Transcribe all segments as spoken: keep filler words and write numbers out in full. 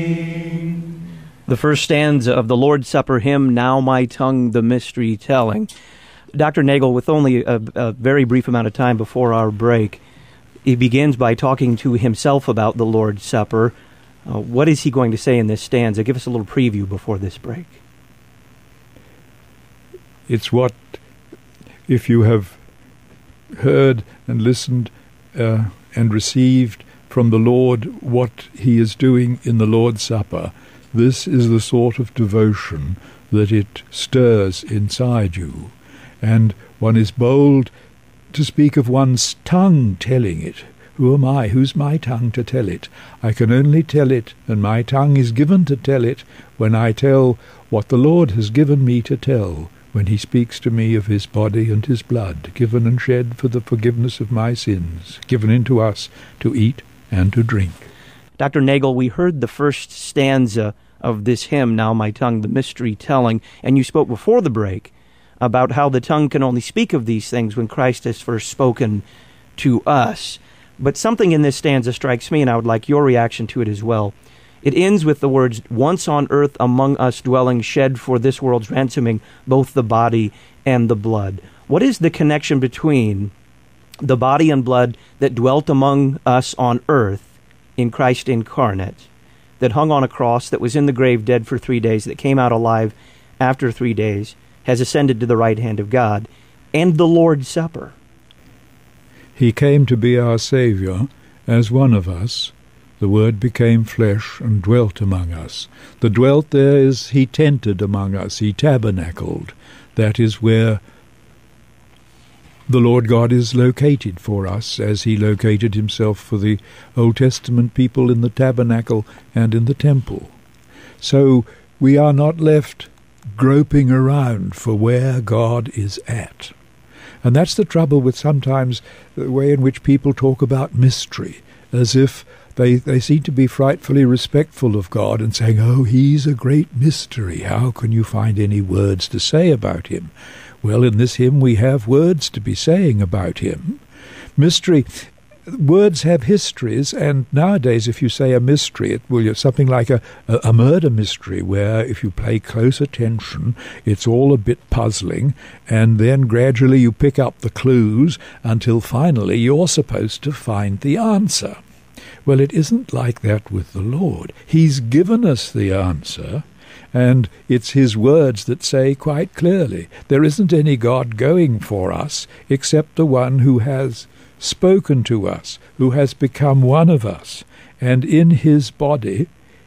The first stanza of the Lord's Supper hymn, Now My Tongue the Mystery Telling. Doctor Nagel, with only a, a very brief amount of time before our break, he begins by talking to himself about the Lord's Supper. Uh, what is he going to say in this stanza? Give us a little preview before this break. It's what, if you have heard and listened uh, and received from the Lord what he is doing in the Lord's Supper, this is the sort of devotion that it stirs inside you. And one is bold to speak of one's tongue telling it. Who am I? Who's my tongue to tell it? I can only tell it, and my tongue is given to tell it when I tell what the Lord has given me to tell, when he speaks to me of his body and his blood, given and shed for the forgiveness of my sins, given into us to eat and to drink. Doctor Nagel, we heard the first stanza of this hymn, Now My Tongue the Mystery Telling, and you spoke before the break about how the tongue can only speak of these things when Christ has first spoken to us. But something in this stanza strikes me, and I would like your reaction to it as well. It ends with the words, once on earth among us dwelling, shed for this world's ransoming both the body and the blood. What is the connection between the body and blood that dwelt among us on earth in Christ incarnate, that hung on a cross, that was in the grave dead for three days, that came out alive after three days, has ascended to the right hand of God, and the Lord's Supper? He came to be our Saviour as one of us. The Word became flesh and dwelt among us. The dwelt there is he tented among us, he tabernacled. That is where the Lord God is located for us, as he located himself for the Old Testament people in the tabernacle and in the temple. So we are not left groping around for where God is at. And that's the trouble with sometimes the way in which people talk about mystery, as if they, they seem to be frightfully respectful of God and saying, oh, he's a great mystery. How can you find any words to say about him? Well, in this hymn we have words to be saying about him. Mystery, words have histories, and nowadays if you say a mystery, it will be something like a, a, a murder mystery, where if you pay close attention, it's all a bit puzzling, and then gradually you pick up the clues until finally you're supposed to find the answer. Well, it isn't like that with the Lord. He's given us the answer, and it's his words that say quite clearly, there isn't any God going for us except the one who has spoken to us, who has become one of us, and in his body,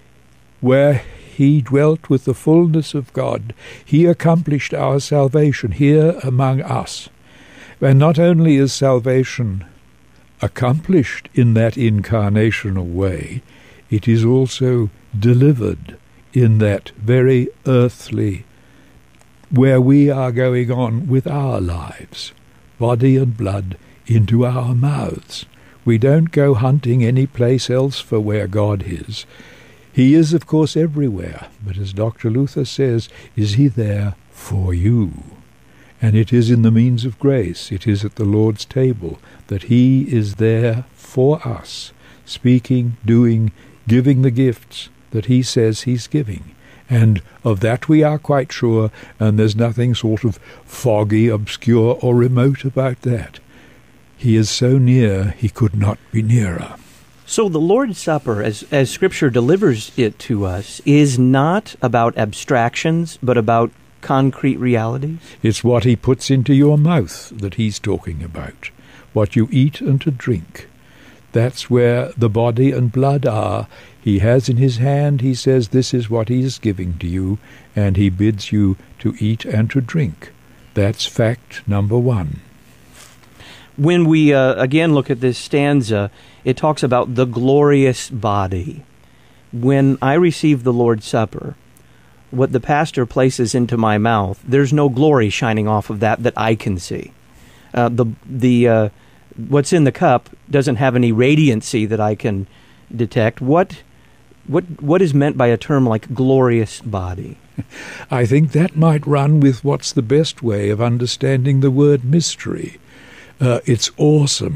where he dwelt with the fullness of God, he accomplished our salvation here among us. And not only is salvation accomplished in that incarnational way, it is also delivered in that very earthly, where we are going on with our lives, body and blood, into our mouths. We don't go hunting any place else for where God is. He is, of course, everywhere, but as Doctor Luther says, is he there for you? And it is in the means of grace, it is at the Lord's table, that he is there for us, speaking, doing, giving the gifts that he says he's giving. And of that we are quite sure, and there's nothing sort of foggy, obscure, or remote about that. He is so near, he could not be nearer. So the Lord's Supper, as, as Scripture delivers it to us, is not about abstractions, but about concrete realities? It's what he puts into your mouth that he's talking about, what you eat and to drink. That's where the body and blood are. He has in his hand, he says, this is what he is giving to you, and he bids you to eat and to drink. That's fact number one. When we, uh, again, look at this stanza, it talks about the glorious body. When I receive the Lord's Supper, what the pastor places into my mouth, there's no glory shining off of that that I can see. Uh, the the uh, what's in the cup doesn't have any radiancy that I can detect. What what what is meant by a term like glorious body? I think that might run with what's the best way of understanding the word mystery. Uh, it's awesome.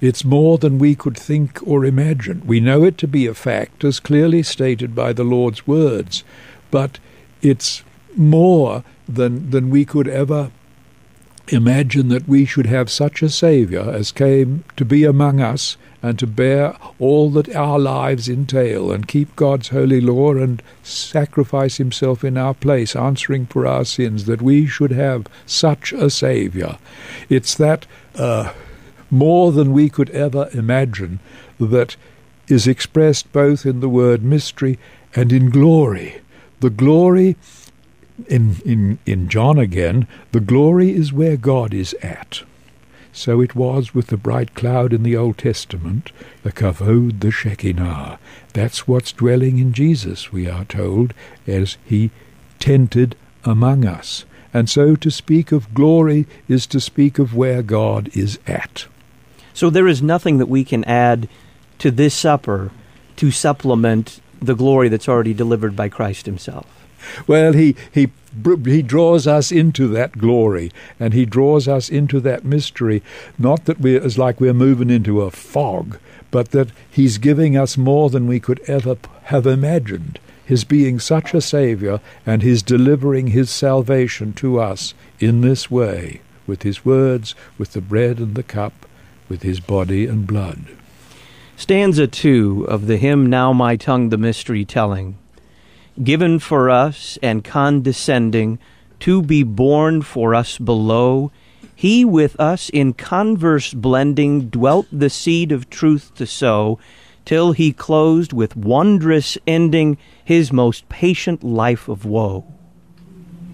It's more than we could think or imagine. We know it to be a fact, as clearly stated by the Lord's words, but it's more than, than we could ever imagine, that we should have such a Saviour as came to be among us and to bear all that our lives entail and keep God's holy law and sacrifice himself in our place, answering for our sins, that we should have such a Saviour. It's that uh, more than we could ever imagine that is expressed both in the word mystery and in glory. The glory In, in, in John again, the glory is where God is at. So it was with the bright cloud in the Old Testament, the kavod, the Shekinah. That's what's dwelling in Jesus, we are told, as he tented among us. And so to speak of glory is to speak of where God is at. So there is nothing that we can add to this supper to supplement the glory that's already delivered by Christ himself. Well, he, he he draws us into that glory, and he draws us into that mystery, not that we're as like we're moving into a fog, but that he's giving us more than we could ever have imagined, his being such a Saviour and his delivering his salvation to us in this way, with his words, with the bread and the cup, with his body and blood. Stanza two of the hymn, Now My Tongue the Mystery Telling. Given for us and condescending to be born for us below, he with us in converse blending dwelt the seed of truth to sow, till he closed with wondrous ending his most patient life of woe.